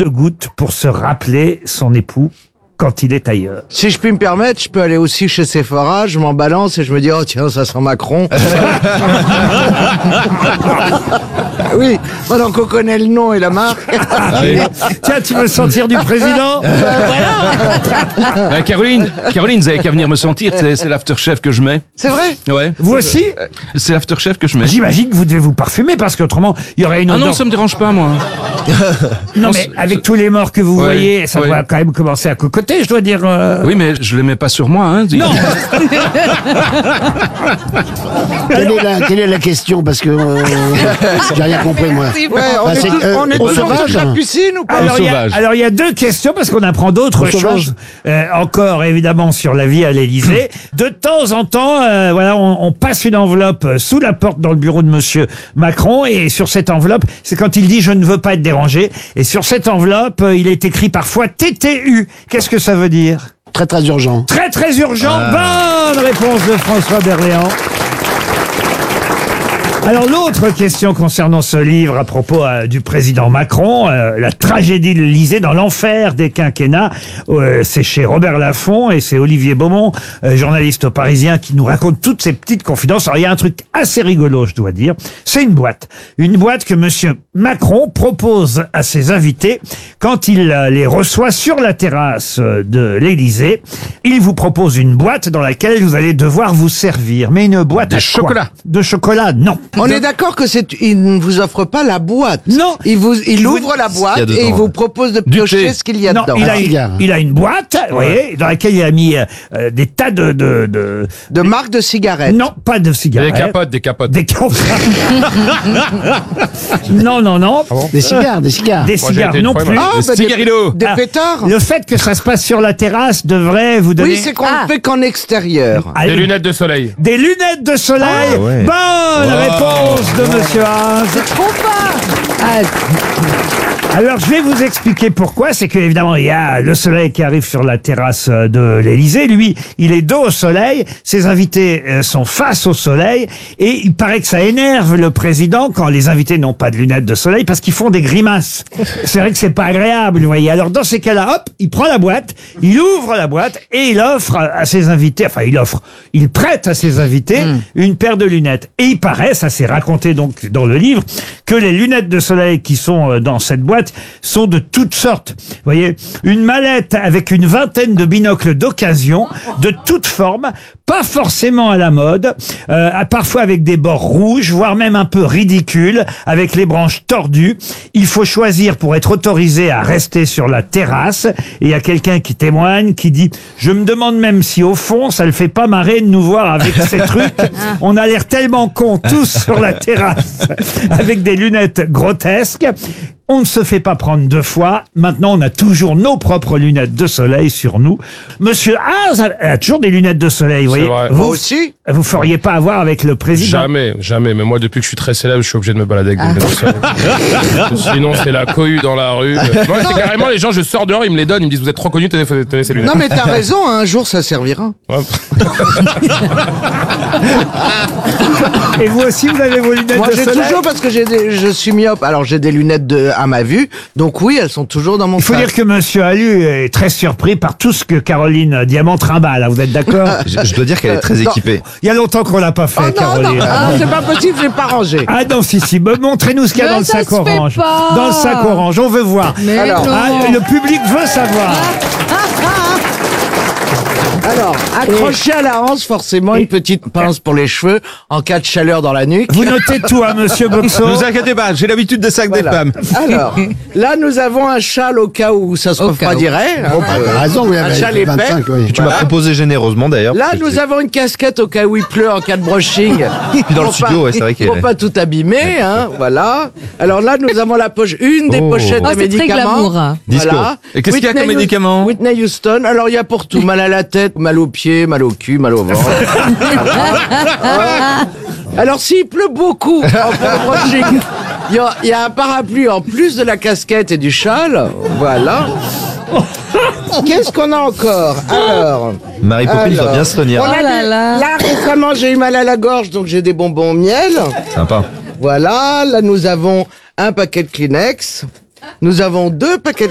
de gouttes pour se rappeler son époux quand il est ailleurs. Si je puis me permettre, je peux aller aussi chez Sephora, je m'en balance et je me dis, oh tiens, ça sent Macron. Oui, pendant qu'on connaît le nom et la marque. Tiens, tu veux sentir du président? Caroline, vous avez qu'à venir me sentir, c'est l'aftershave que je mets. C'est vrai? Ouais. Vous aussi? C'est l'aftershave que je mets. J'imagine que vous devez vous parfumer parce qu'autrement, il y aurait une Ah odeur... non, ça me dérange pas, moi. Non, mais avec tous les morts que vous Ouais, voyez, ça ouais. doit quand même commencer à cocoter, je dois dire. Oui, mais je les mets pas sur moi, hein. Non. Quelle est la question? Parce que j'ai rien compris, moi. Ouais, on est au toujours sauvage, sur la piscine ou pas? Alors, il y a deux questions parce qu'on apprend d'autres Au sauvage. choses encore évidemment sur la vie à l'Élysée. De temps en temps, voilà, on passe une enveloppe sous la porte dans le bureau de Monsieur Macron et sur cette enveloppe, c'est quand il dit je ne veux pas être dérangé. Et sur cette enveloppe, il est écrit parfois TTU. Qu'est-ce que ça veut dire? Très très urgent. Très très urgent. Bonne réponse de François Berléand. Alors l'autre question concernant ce livre à propos du président Macron, la tragédie de l'Élysée dans l'enfer des quinquennats, c'est chez Robert Laffont et c'est Olivier Beaumont, journaliste au Parisien, qui nous raconte toutes ces petites confidences. Alors il y a un truc assez rigolo, je dois dire, c'est une boîte que Monsieur Macron propose à ses invités quand il les reçoit sur la terrasse de l'Élysée. Il vous propose une boîte dans laquelle vous allez devoir vous servir, mais une boîte De à chocolat. quoi? De chocolat, non. On est d'accord que il ne vous offre pas la boîte. Non. Il ouvre la boîte dedans, et il vous ouais. propose de Du piocher thé. ce qu'il y a Non, dedans. il a une boîte, vous voyez, dans laquelle il a mis des tas de De marque de cigarettes. non, pas de cigarettes. Des capotes. Des capotes. Non. Des cigares. Des cigares non plus. Ah, bah, cigarillos. des Ah, pétards. Le fait que ça se passe sur la terrasse devrait vous donner Oui, c'est qu'on ne fait qu'en extérieur. Allez, Des lunettes de soleil. des lunettes de soleil. Ah, ouais. Bonne réponse de Monsieur Haas. Alors, je vais vous expliquer pourquoi. C'est que, évidemment, il y a le soleil qui arrive sur la terrasse de l'Élysée. Lui, il est dos au soleil. Ses invités sont face au soleil. Et il paraît que ça énerve le président quand les invités n'ont pas de lunettes de soleil parce qu'ils font des grimaces. C'est vrai que c'est pas agréable, vous voyez. Alors, dans ces cas-là, hop, il prend la boîte, il ouvre la boîte et il offre à ses invités, il prête à ses invités une paire de lunettes. Et il paraît, ça s'est raconté donc dans le livre, que les lunettes de soleil qui sont dans cette boîte sont de toutes sortes. Vous voyez, une mallette avec une vingtaine de binocles d'occasion, de toutes formes, pas forcément à la mode, parfois avec des bords rouges, voire même un peu ridicules, avec les branches tordues. Il faut choisir pour être autorisé à rester sur la terrasse. Et il y a quelqu'un qui témoigne, qui dit « Je me demande même si au fond, ça le fait pas marrer de nous voir avec ces trucs. On a l'air tellement cons tous sur la terrasse, avec des lunettes grotesques. » On ne se fait pas prendre deux fois. Maintenant, on a toujours nos propres lunettes de soleil sur nous. Monsieur Haas a toujours des lunettes de soleil, vous voyez. vrai. Moi aussi. Vous feriez pas avoir avec le président. Jamais. Mais moi, depuis que je suis très célèbre, je suis obligé de me balader avec des lunettes de soleil. Sinon, c'est la cohue dans la rue. Moi, c'est carrément les gens, je sors dehors, ils me les donnent, ils me disent, vous êtes trop connus, tenez ces lunettes. Non, mais t'as raison, un jour ça servira. Ouais. Et vous aussi, vous avez vos lunettes Moi, de j'ai soleil. toujours, parce que je suis myope, alors j'ai des lunettes à ma vue, donc oui, elles sont toujours dans mon Il faut sac. dire que Monsieur Allu est très surpris par tout ce que Caroline Diamant trimballe. Vous êtes d'accord? Je dois dire qu'elle est très non. équipée. Il y a longtemps qu'on l'a pas fait, Oh non, Caroline. non, c'est pas possible, j'ai pas rangé. Ah non, si. Montrez-nous ce qu'il y a Mais dans le ça sac se fait orange. pas. Dans le sac orange, on veut voir. Mais Alors, non. Ah, le public veut savoir. Alors, accroché à la hanche, forcément, une petite pince pour les cheveux, en cas de chaleur dans la nuque. Vous notez tout, hein, Monsieur Boxo. Ne vous inquiétez pas, j'ai l'habitude des sacs des Voilà. femmes. Alors, là, nous avons un châle au cas où ça se Au refroidirait. hein. T'as raison, oui, Un avec châle épais. 25, oui. Tu m'as proposé généreusement d'ailleurs. Là, parce que nous avons une casquette au cas où il pleut en cas de brushing. Puis dans le Pour studio, pas- ouais, c'est vrai qu'elle Pour est- pas tout abîmer, hein, voilà. Alors là, nous avons la poche, une des Oh. pochettes Oh, de c'est très médicaments. glamour. Disco. Voilà. Et qu'est-ce qu'il y a comme Whitney médicaments Whitney Houston. Alors, il y a pour tout. Mal à la tête, mal aux pieds, mal au cul, mal au ventre. Alors, s'il pleut beaucoup en plein brushing, il y a un parapluie en plus de la casquette et du châle. Voilà. Qu'est-ce qu'on a encore? Alors, Mary Poppins Alors. va bien se tenir. on a Oh là là. là, récemment, j'ai eu mal à la gorge, donc j'ai des bonbons au miel. Sympa. Voilà, là, nous avons un paquet de Kleenex. Nous avons 2 paquets de